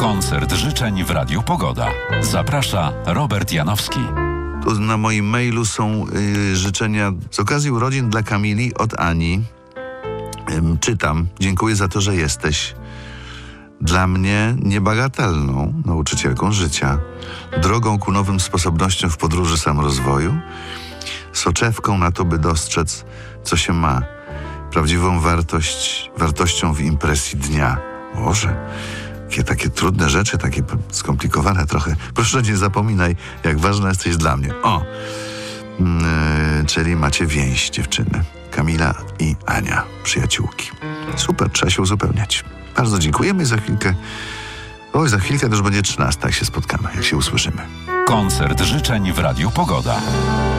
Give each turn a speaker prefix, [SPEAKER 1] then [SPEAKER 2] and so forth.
[SPEAKER 1] Koncert życzeń w Radiu Pogoda. Zaprasza Robert Janowski.
[SPEAKER 2] Tu na moim mailu są życzenia z okazji urodzin dla Kamili od Ani. Czytam. Dziękuję za to, że jesteś. Dla mnie niebagatelną nauczycielką życia, drogą ku nowym sposobnościom w podróży samorozwoju, soczewką na to, by dostrzec, co się ma, prawdziwą wartością w impresji dnia. Boże, takie trudne rzeczy, takie skomplikowane trochę. Proszę, nie zapominaj, jak ważna jesteś dla mnie. Czyli macie więź, dziewczyny. Kamila i Ania, przyjaciółki. Super, trzeba się uzupełniać. Bardzo dziękujemy i za chwilkę to już będzie 13, jak się spotkamy, jak się usłyszymy.
[SPEAKER 1] Koncert życzeń w Radiu Pogoda.